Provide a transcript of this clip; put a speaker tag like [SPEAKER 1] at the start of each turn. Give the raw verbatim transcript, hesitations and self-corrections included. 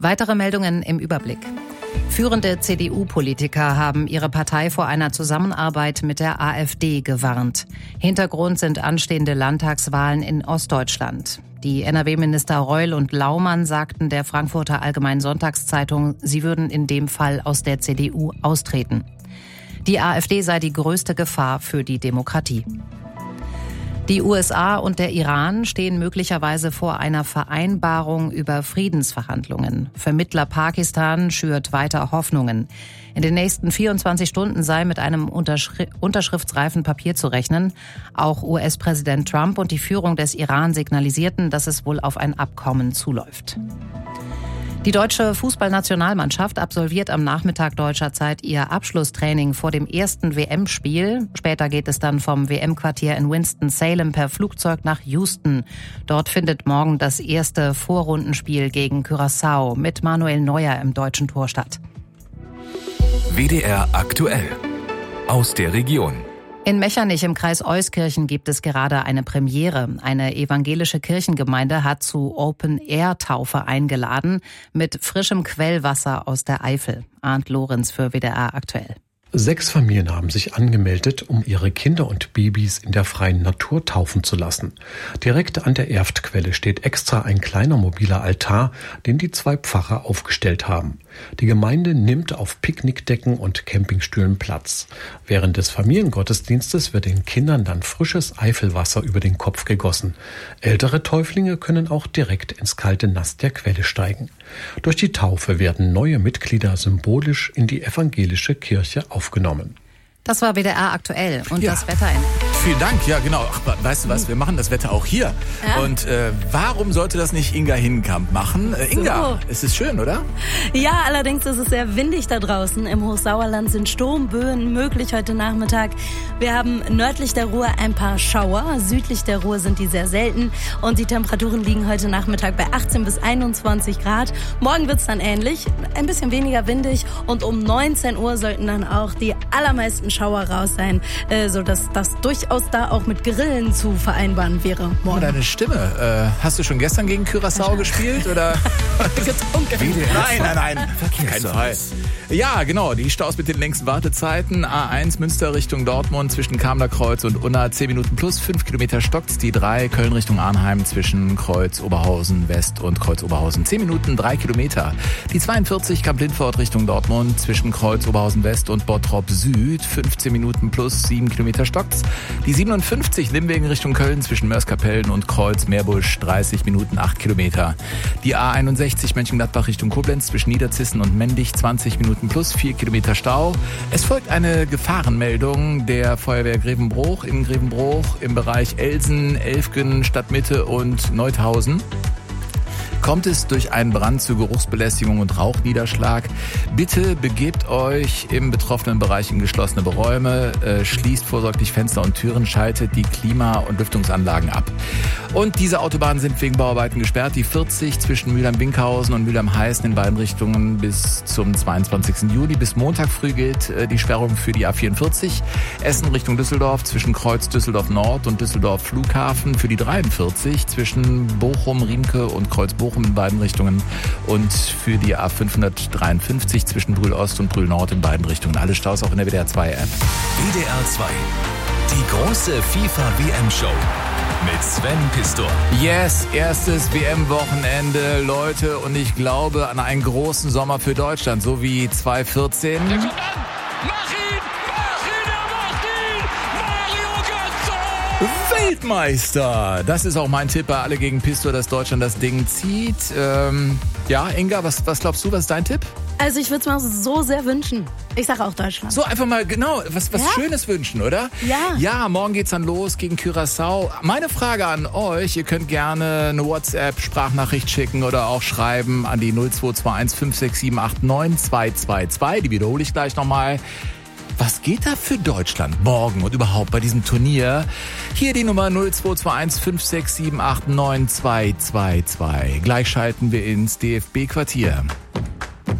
[SPEAKER 1] Weitere Meldungen im Überblick. Führende C D U-Politiker haben ihre Partei vor einer Zusammenarbeit mit der AfD gewarnt. Hintergrund sind anstehende Landtagswahlen in Ostdeutschland. Die N R W-Minister Reul und Laumann sagten der Frankfurter Allgemeinen Sonntagszeitung, sie würden in dem Fall aus der C D U austreten. Die AfD sei die größte Gefahr für die Demokratie. Die U S A und der Iran stehen möglicherweise vor einer Vereinbarung über Friedensverhandlungen. Vermittler Pakistan schürt weiter Hoffnungen. In den nächsten vierundzwanzig Stunden sei mit einem Unterschri- unterschriftsreifen Papier zu rechnen. Auch U S-Präsident Trump und die Führung des Iran signalisierten, dass es wohl auf ein Abkommen zuläuft. Die deutsche Fußballnationalmannschaft absolviert am Nachmittag deutscher Zeit ihr Abschlusstraining vor dem ersten W M-Spiel. Später geht es dann vom W M-Quartier in Winston-Salem per Flugzeug nach Houston. Dort findet morgen das erste Vorrundenspiel gegen Curaçao mit Manuel Neuer im deutschen Tor statt.
[SPEAKER 2] W D R aktuell aus der Region.
[SPEAKER 1] In Mechernich im Kreis Euskirchen gibt es gerade eine Premiere. Eine evangelische Kirchengemeinde hat zu Open-Air-Taufe eingeladen mit frischem Quellwasser aus der Eifel. Arndt Lorenz für W D R aktuell.
[SPEAKER 3] Sechs Familien haben sich angemeldet, um ihre Kinder und Babys in der freien Natur taufen zu lassen. Direkt an der Erftquelle steht extra ein kleiner mobiler Altar, den die zwei Pfarrer aufgestellt haben. Die Gemeinde nimmt auf Picknickdecken und Campingstühlen Platz. Während des Familiengottesdienstes wird den Kindern dann frisches Eifelwasser über den Kopf gegossen. Ältere Täuflinge können auch direkt ins kalte Nass der Quelle steigen. Durch die Taufe werden neue Mitglieder symbolisch in die evangelische Kirche aufgenommen.
[SPEAKER 1] Das war W D R aktuell und
[SPEAKER 4] ja.
[SPEAKER 1] Das Wetter in...
[SPEAKER 4] Vielen Dank, ja genau. Ach, weißt du was, wir machen das Wetter auch hier.
[SPEAKER 5] Ja.
[SPEAKER 4] Und äh, warum sollte das nicht Inga Hinkamp machen? Äh, Inga,
[SPEAKER 5] So.
[SPEAKER 4] es ist schön, oder?
[SPEAKER 5] Ja, allerdings ist es sehr windig da draußen. Im Hochsauerland sind Sturmböen möglich heute Nachmittag. Wir haben nördlich der Ruhr ein paar Schauer. Südlich der Ruhr sind die sehr selten. Und die Temperaturen liegen heute Nachmittag bei achtzehn bis einundzwanzig Grad. Morgen wird's dann ähnlich, ein bisschen weniger windig. Und um neunzehn Uhr sollten dann auch die allermeisten Schauer raus sein, äh, sodass das durchaus da auch mit Grillen zu vereinbaren wäre morgen.
[SPEAKER 4] Deine Stimme, äh, hast du schon gestern gegen Curaçao gespielt? Oder? Nein, nein, nein, kein Fall. Ja, genau, die Staus mit den längsten Wartezeiten. A eins Münster Richtung Dortmund zwischen Kamener Kreuz und Unna zehn Minuten plus, fünf Kilometer stockt's. Die drei Köln Richtung Arnheim zwischen Kreuz Oberhausen West und Kreuz Oberhausen zehn Minuten, drei Kilometer. Die zweiundvierzig Kamp-Lindfort Richtung Dortmund zwischen Kreuz Oberhausen West und Bottrop Süd, fünfzehn Minuten plus, sieben Kilometer stockt's. Die siebenundfünfzig Limwegen Richtung Köln zwischen Mörs-Kapellen und Kreuz Meerbusch, dreißig Minuten, acht Kilometer. Die A einundsechzig Mönchengladbach Richtung Koblenz zwischen Niederzissen und Mendig, zwanzig Minuten plus, vier Kilometer Stau. Es folgt eine Gefahrenmeldung der Feuerwehr Grevenbroich in Grevenbroich im Bereich Elsen, Elfgen, Stadtmitte und Neuthausen. Kommt es durch einen Brand zu Geruchsbelästigung und Rauchniederschlag, bitte begebt euch im betroffenen Bereich in geschlossene Räume, äh, schließt vorsorglich Fenster und Türen, schaltet die Klima- und Lüftungsanlagen ab. Und diese Autobahnen sind wegen Bauarbeiten gesperrt. Die vierzig zwischen Mülheim-Winkhausen und Mülheim-Heißen in beiden Richtungen bis zum zweiundzwanzigsten Juli. Bis Montag früh gilt äh, die Sperrung für die A vierundvierzig. Essen Richtung Düsseldorf zwischen Kreuz Düsseldorf Nord und Düsseldorf Flughafen. Für die dreiundvierzig zwischen Bochum, Riemke und Kreuz Bochum in beiden Richtungen und für die A fünfhundertdreiundfünfzig zwischen Brühl Ost und Brühl Nord in beiden Richtungen. Alle Staus auch in der W D R zwei App.
[SPEAKER 2] W D R zwei. Die große FIFA-W M-Show mit Sven Pistor.
[SPEAKER 4] Yes, erstes W M-Wochenende, Leute, und ich glaube an einen großen Sommer für Deutschland, so wie zweitausendvierzehn.
[SPEAKER 6] Der kommt an! Mach ihn! Mach ihn! Er macht ihn! Mario Götze!
[SPEAKER 4] Weltmeister! Das ist auch mein Tipp bei Alle gegen Pistor, dass Deutschland das Ding zieht. Ähm, ja, Inga, was, was glaubst du, was ist dein Tipp?
[SPEAKER 5] Also ich würde es mir so sehr wünschen. Ich sage auch Deutschland.
[SPEAKER 4] So, einfach mal, genau, was, was
[SPEAKER 5] Ja?
[SPEAKER 4] Schönes wünschen, oder?
[SPEAKER 5] Ja.
[SPEAKER 4] Ja, morgen geht's dann los gegen Curaçao. Meine Frage an euch, ihr könnt gerne eine WhatsApp-Sprachnachricht schicken oder auch schreiben an die null zwei zwei eins fünf sechs sieben acht neun zwei zwei zwei. Die wiederhole ich gleich nochmal. Was geht da für Deutschland morgen und überhaupt bei diesem Turnier? Hier die Nummer null zwei zwei eins fünf sechs sieben acht neun zwei zwei zwei. Gleich schalten wir ins D F B-Quartier.